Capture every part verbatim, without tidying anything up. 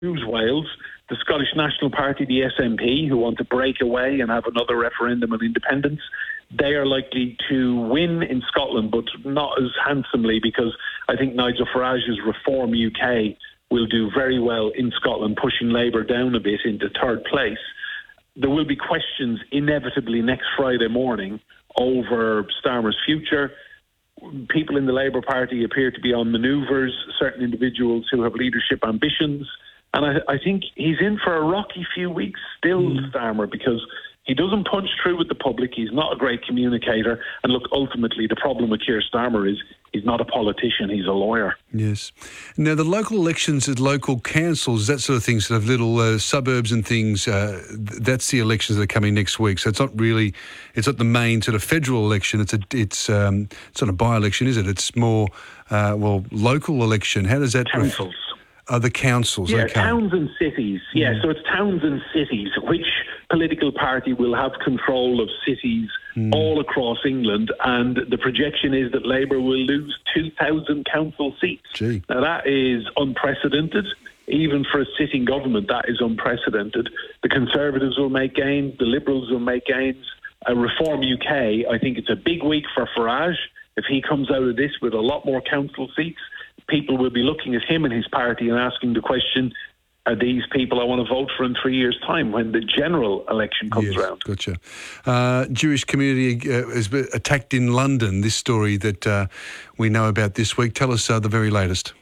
News Wales, the Scottish National Party, the S N P, who want to break away and have another referendum on independence, they are likely to win in Scotland, but not as handsomely, because I think Nigel Farage's Reform U K will do very well in Scotland, pushing Labour down a bit into third place. There will be questions inevitably next Friday morning over Starmer's future. People in the Labour Party appear to be on manoeuvres, certain individuals who have leadership ambitions. And I, I think he's in for a rocky few weeks still, mm. Starmer, because he doesn't punch through with the public. He's not a great communicator. And look, ultimately, the problem with Keir Starmer is he's not a politician, he's a lawyer. Yes. Now, the local elections at local councils, that sort of thing, sort of little uh, suburbs and things, uh, that's the elections that are coming next week. So it's not really, it's not the main sort of federal election. It's a, it's, um, it's not a by-election, is it? It's more, uh, well, local election. How does that... Councils. Ref- Oh, the councils, yeah, okay. towns and cities. Yeah, mm. so it's towns and cities. Which political party will have control of cities mm. all across England? And the projection is that Labour will lose two thousand council seats. Gee. Now, that is unprecedented. Even for a sitting government, that is unprecedented. The Conservatives will make gains. The Liberals will make gains. A Reform U K, I think it's a big week for Farage. If he comes out of this with a lot more council seats, people will be looking at him and his party and asking the question, are these people I want to vote for in three years' time when the general election comes yes, around? Gotcha. Uh, Jewish community uh, has been attacked in London, this story that uh, we know about this week. Tell us uh, the very latest.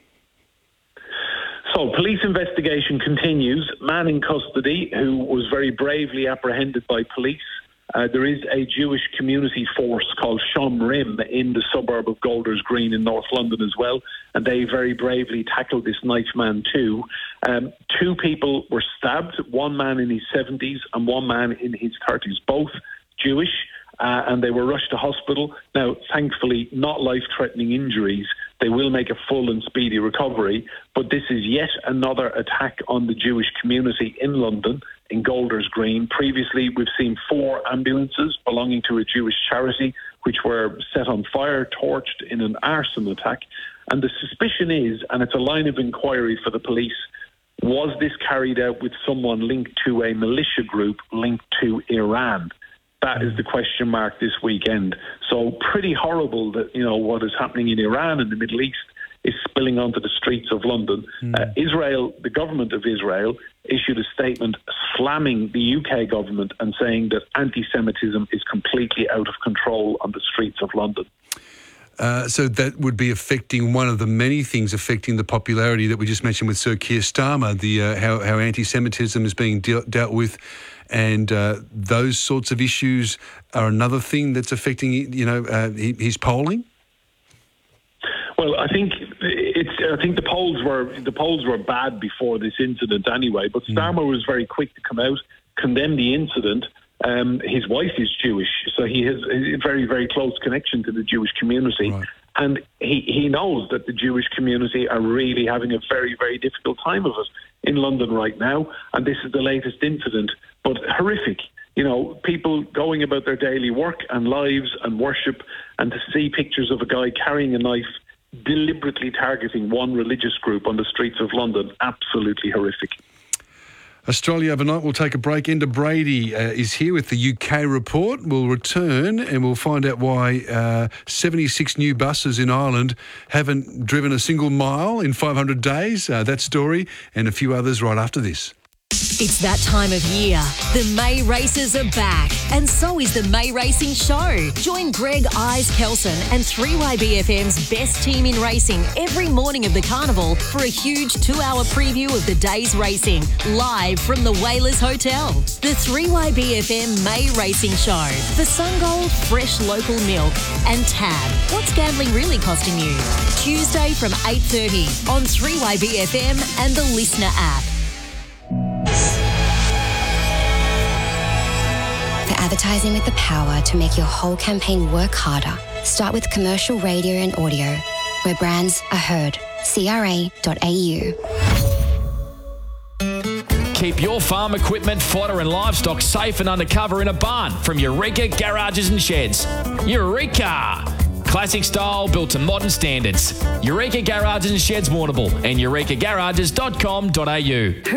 So, police investigation continues. Man in custody who was very bravely apprehended by police. Uh, there is a Jewish community force called Shomrim in the suburb of Golders Green in North London as well, and they very bravely tackled this knife man too. Um, two people were stabbed, one man in his seventies and one man in his thirties, both Jewish, uh, and they were rushed to hospital. Now, thankfully, not life-threatening injuries. They will make a full and speedy recovery, but this is yet another attack on the Jewish community in London, in Golders Green. Previously, we've seen four ambulances belonging to a Jewish charity which were set on fire, torched in an arson attack. And the suspicion is, and it's a line of inquiry for the police, was this carried out with someone linked to a militia group linked to Iran? That is the question mark this weekend. So pretty horrible that, you know, what is happening in Iran and the Middle East is spilling onto the streets of London. Mm. Uh, Israel, the government of Israel, issued a statement slamming the U K government and saying that anti-Semitism is completely out of control on the streets of London. Uh, so that would be affecting one of the many things affecting the popularity that we just mentioned with Sir Keir Starmer, the uh, how, how anti-Semitism is being de- dealt with, and uh, those sorts of issues are another thing that's affecting, you know, uh, his polling. Well, I think it's. I think the polls were the polls were bad before this incident anyway. But Starmer was very quick to come out, condemn the incident. Um, his wife is Jewish, so he has a very, very close connection to the Jewish community. Right. And he, he knows that the Jewish community are really having a very, very difficult time of it in London right now. And this is the latest incident, but horrific. You know, people going about their daily work and lives and worship, and to see pictures of a guy carrying a knife deliberately targeting one religious group on the streets of London, absolutely horrific. Australia Overnight will take a break. Enda Brady uh, is here with the U K report. We'll return and we'll find out why uh, seventy-six new buses in Ireland haven't driven a single mile in five hundred days. Uh, that story and a few others right after this. It's that time of year. The May races are back, and so is the May Racing Show. Join Greg Eyes Kelson and three Y B F M's best team in racing every morning of the carnival for a huge two-hour preview of the day's racing, live from the Whalers Hotel. The three Y B F M May Racing Show for SunGold, fresh local milk, and Tab. What's gambling really costing you? Tuesday from eight thirty on three Y B F M and the Listener app. Advertising with the power to make your whole campaign work harder. Start with commercial radio and audio, where brands are heard. C R A dot A U. Keep your farm equipment, fodder and livestock safe and undercover in a barn from Eureka Garages and Sheds. Eureka! Classic style built to modern standards. Eureka Garages and Sheds Warrnambool and eureka garages dot com dot a u.